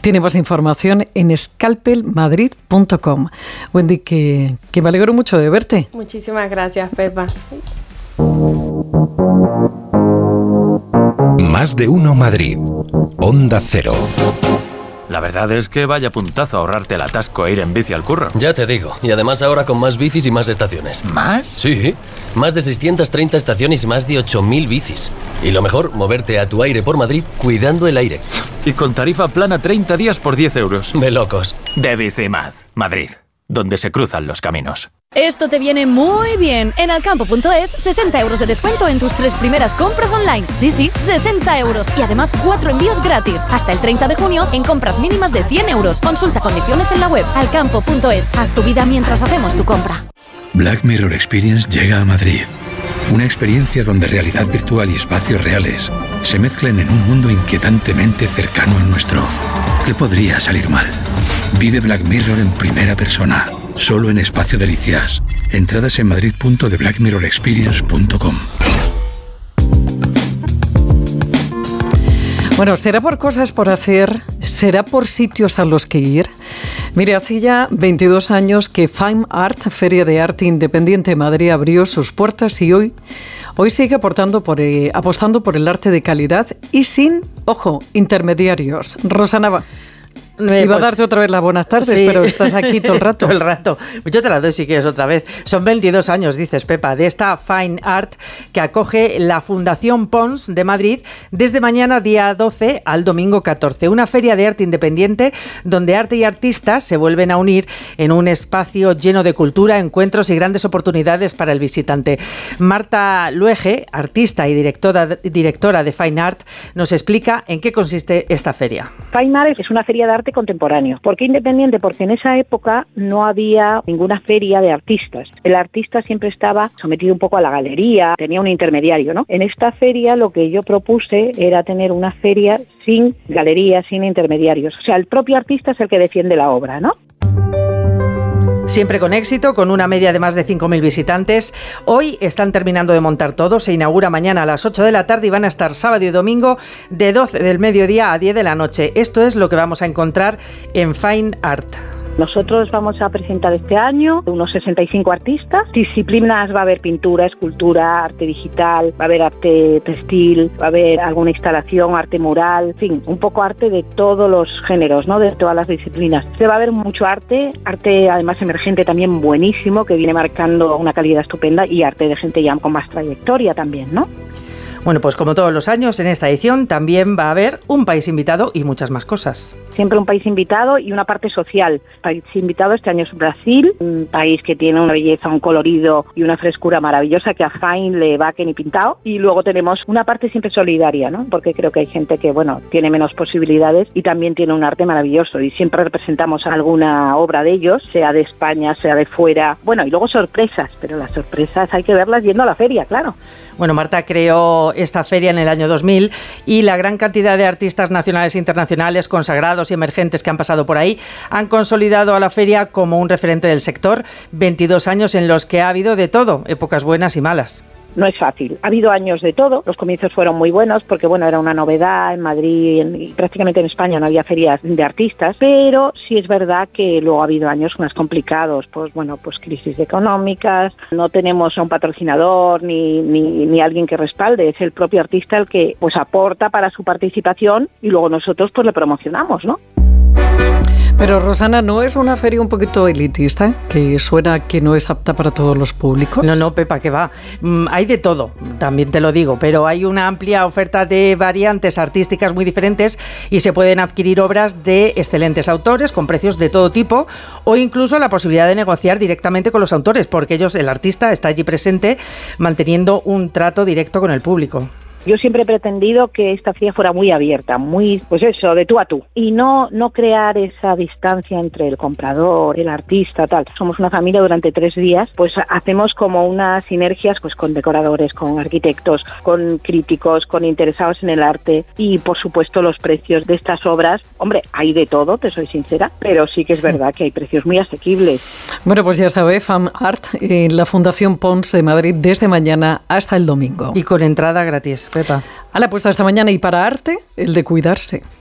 Tiene más información en scalpelmadrid.com. Wendy, que me alegro mucho de verte. Muchísimas gracias, Pepa. Más de uno Madrid. Onda Cero. La verdad es que vaya puntazo ahorrarte el atasco e ir en bici al curro. Ya te digo, y además ahora con más bicis y más estaciones. ¿Más? Sí, más de 630 estaciones y más de 8.000 bicis. Y lo mejor, moverte a tu aire por Madrid cuidando el aire. Y con tarifa plana 30 días por 10 euros. De locos. De Bicimad, Madrid, donde se cruzan los caminos. Esto te viene muy bien. En Alcampo.es, 60 euros de descuento en tus 3 primeras compras online. Sí, 60 euros. Y además 4 envíos gratis. Hasta el 30 de junio en compras mínimas de 100 euros. Consulta condiciones en la web. Alcampo.es. Haz tu vida mientras hacemos tu compra. Black Mirror Experience llega a Madrid. Una experiencia donde realidad virtual y espacios reales se mezclan en un mundo inquietantemente cercano al nuestro. ¿Qué podría salir mal? Vive Black Mirror en primera persona. Solo en Espacio Delicias. Entradas en madrid.theblackmirrorexperience.com. Bueno, ¿será por cosas por hacer? ¿Será por sitios a los que ir? Mire, hace ya 22 años que Fine Art, Feria de Arte Independiente de Madrid, abrió sus puertas y hoy sigue apostando por el arte de calidad y sin, ojo, intermediarios. Rosana, iba a darte otra vez las buenas tardes, sí, pero estás aquí todo el rato. Todo el rato. Yo te la doy si quieres otra vez. Son 22 años, dices, Pepa, de esta Fine Art que acoge la Fundación Pons de Madrid desde mañana día 12 al domingo 14. Una feria de arte independiente donde arte y artistas se vuelven a unir en un espacio lleno de cultura, encuentros y grandes oportunidades para el visitante. Marta Luege, artista y directora de Fine Art, nos explica en qué consiste esta feria. Fine Art es una feria de arte contemporáneo. ¿Por qué independiente? Porque en esa época no había ninguna feria de artistas. El artista siempre estaba sometido un poco a la galería, tenía un intermediario, ¿no? En esta feria lo que yo propuse era tener una feria sin galería, sin intermediarios. O sea, el propio artista es el que defiende la obra, ¿no? Siempre con éxito, con una media de más de 5.000 visitantes. Hoy están terminando de montar todo, se inaugura mañana a las 8 de la tarde y van a estar sábado y domingo de 12 del mediodía a 10 de la noche. Esto es lo que vamos a encontrar en Fine Art. Nosotros vamos a presentar este año unos 65 artistas. Disciplinas: va a haber pintura, escultura, arte digital, va a haber arte textil, va a haber alguna instalación, arte mural, en fin, un poco arte de todos los géneros, ¿no? De todas las disciplinas. Se va a ver mucho arte además emergente también buenísimo, que viene marcando una calidad estupenda, y arte de gente ya con más trayectoria también, ¿no? Bueno, pues como todos los años, en esta edición también va a haber un país invitado y muchas más cosas. Siempre un país invitado y una parte social. País invitado este año es Brasil, un país que tiene una belleza, un colorido y una frescura maravillosa que a Fine le va que ni pintado. Y luego tenemos una parte siempre solidaria, ¿no? Porque creo que hay gente que, bueno, tiene menos posibilidades y también tiene un arte maravilloso. Y siempre representamos alguna obra de ellos, sea de España, sea de fuera. Bueno, y luego sorpresas, pero las sorpresas hay que verlas yendo a la feria, claro. Bueno, Marta creó esta feria en el año 2000 y la gran cantidad de artistas nacionales e internacionales, consagrados y emergentes que han pasado por ahí, han consolidado a la feria como un referente del sector. 22 años en los que ha habido de todo, épocas buenas y malas. No es fácil. Ha habido años de todo. Los comienzos fueron muy buenos porque, bueno, era una novedad en Madrid y prácticamente en España no había ferias de artistas, pero sí es verdad que luego ha habido años más complicados, pues crisis económicas, no tenemos a un patrocinador ni alguien que respalde, es el propio artista el que pues aporta para su participación y luego nosotros pues le promocionamos, ¿no? Pero, Rosana, ¿no es una feria un poquito elitista? Que suena que no es apta para todos los públicos. No, Pepa, que va. Hay de todo, también te lo digo, pero hay una amplia oferta de variantes artísticas muy diferentes y se pueden adquirir obras de excelentes autores con precios de todo tipo o incluso la posibilidad de negociar directamente con los autores, porque el artista está allí presente manteniendo un trato directo con el público. Yo siempre he pretendido que esta feria fuera muy abierta, muy, pues eso, de tú a tú. Y no crear esa distancia entre el comprador, el artista, tal. Somos una familia durante 3 días, pues hacemos como unas sinergias pues con decoradores, con arquitectos, con críticos, con interesados en el arte y, por supuesto, los precios de estas obras. Hombre, hay de todo, te soy sincera, pero sí que es verdad que hay precios muy asequibles. Bueno, pues ya sabe, Fine Art en la Fundación Pons de Madrid desde mañana hasta el domingo. Y con entrada gratis, Pepa. Hala, pues hasta mañana. Y para arte, el de cuidarse.